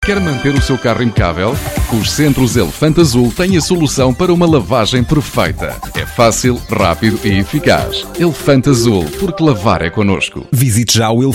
Quer manter o seu carro impecável? Os Centros Elefante Azul têm a solução para uma lavagem perfeita. É fácil, rápido e eficaz. Elefante Azul, porque lavar é connosco. Visite já o